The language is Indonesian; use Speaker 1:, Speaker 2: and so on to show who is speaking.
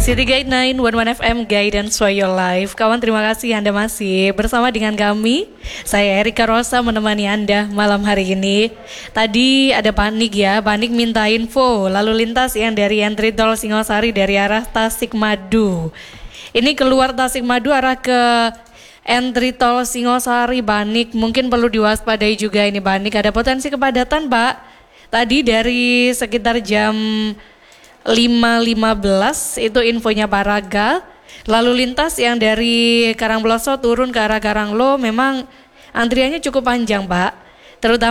Speaker 1: City Guide 911 FM Guidance for Your Life. Kawan, terima kasih Anda masih bersama dengan kami. Saya Erika Rosa menemani Anda malam hari ini. Tadi ada Panik ya, Panik minta info lalu lintas yang dari entry tol Singosari dari arah Tasikmadu. Ini keluar Tasikmadu arah ke entry tol Singosari, Panik. Mungkin perlu diwaspadai juga ini Panik. Ada potensi kepadatan Pak. Tadi dari sekitar jam 5.15 itu infonya Paraga. Lalu lintas yang dari Karangploso turun ke arah Karanglo memang antriannya cukup panjang Pak, terutama